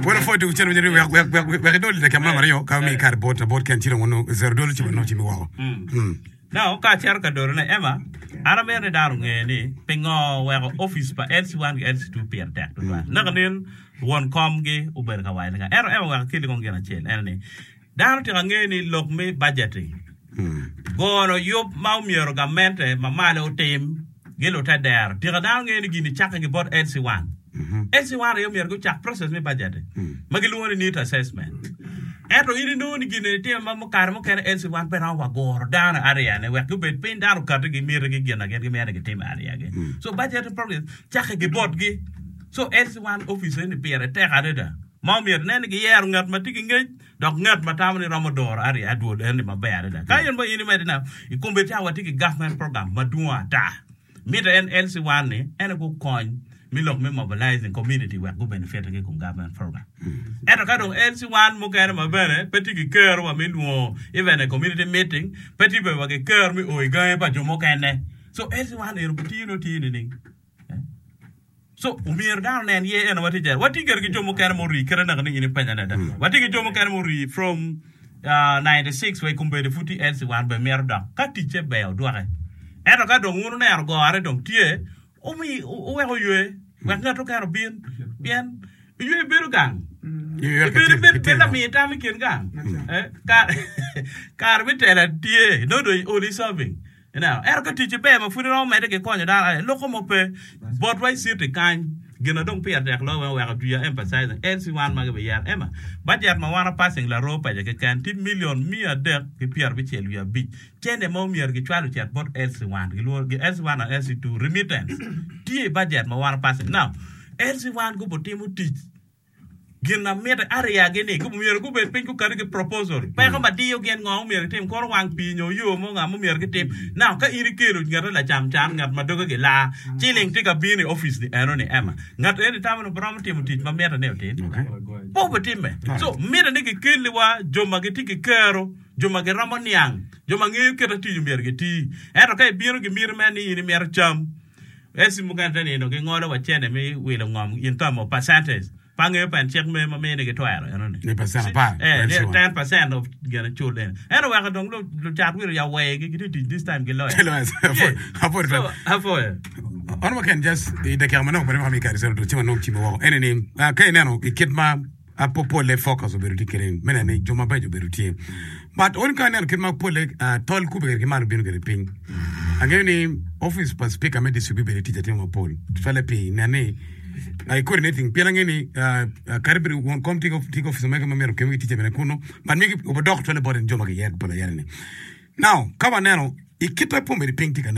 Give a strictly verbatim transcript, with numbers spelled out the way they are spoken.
Bueno foi tu chero nyeri we we we dole de kamla mario ka mi kar bot bot kan chiro wono zero dole chi wono chi mi wawo. Mm. Now ka cher ka dole na ema ara me ne daru nge ni pingo we office pa L C one L C two per tak. Na kanen won kom ge uber ka wai nga. Ero ema wa kili kong gena chen ene. Daru ti nge ni lok me budgeting. Mm. Gono yop mau miero ga mente mamale o team gelo ta der. Ti ga daru nge ni gini chaka ge bot L C one. L C one yo miero go chak process me budget. Magilu woni need assessment. Eto ini no ni gine te ma mo kar mo ken L C one per wa gor down area ne we go bet pin down ka to gi mir gi gena ge gi mere ge team area ge. So budget progress chaka ge bot gi. So L C one officer ni per te ga da. Ma mir ne gi yer ngat ma tigi nge dok ngat ma tam ni ramador area do en ma ba da. Ka yen ba ini me na I kombe ta wa tigi government program ma duwa ta. Mi da en L C one ni en go coin me look me mobilizing community where go benefit ke kum government program. Eto ka dong L C one mo ka ma bere peti ki care wa me no even a community meeting peti be wa ke care me o ga ba jo mo ka ne. So L C one e rubuti no ti ni ni. So umir down nen ye en wati ja wati ger ki jo mo ka mo ri kera na ni ni panya na da. Wati ki jo mo ka mo ri from uh ninety-six we kumbe de futi L C one be mer da ka ti che be o do ka. Eto ka dong unu na go are dong tie o mi o we ho yue we nga to ka bien bien yue beru gang yue beru beru bela mi ta mi ken gang eh ka ka bi tela tie no do only serving now er ka ti be ma fu no me de ke ko nya da lo ko mo pe but why sit kan gena dong pe de lo we ka du ya emphasize L C one ma ge ya ema budget ma wana passing la ropa je ke kan ti million mi de ke pierre bi chelu ya bi chende mo mi er ge chwalu chat but L C one ge lo ge L C one and L C two remittance ti budget ma wana passing now L C one go botimu ti gena meta area ge ne ko mi er go be pin ko ka ge proposal pa ko ba dio gen ngong mi er tim ko wang pi nyo yo mo nga mo mi er ge tim now ka iri kelo ngara la cham cham ngat ma dogo ge la chiling ti ka bi ni office ni eno ni ema ngat e ta mo brom tim ti ma meta ne tin po bo tim me so meta ne ge kele wa jo ma ge ti ge kero jo ma ge ramoniang jo ma nge ke ta ti mi er ge ti ero ka bi ro ge mi ma ni ni mi er cham esi mo kan tani no ge ngoro wa chene mi wi lo ngom in term of percentage pange pan check me ma me ne ge twaro eno ni ne percent pa eh ten percent of gena children eno wa ka dong lo lo chat wi ya we ge ti this time ge lo hapo hapo on ma kan just de ka ma no ba ma mi ka reserve to no chi mo ene ni ka ene no ikit ma a popo le focus o beruti keren mena ne joma ba jo beruti but on kan ne kit ma pole tol ku be ke ma binu ge ping angeni office pa speaker me distribu beruti jate ma pole fele pe nane ai coordinating pia ngeni karibri won kom tiko tiko office me ka ma mero ke wi tije bene kuno man mi ko dox tole boden joma ge yer pala yarne now kaba neno ikita po me ping tika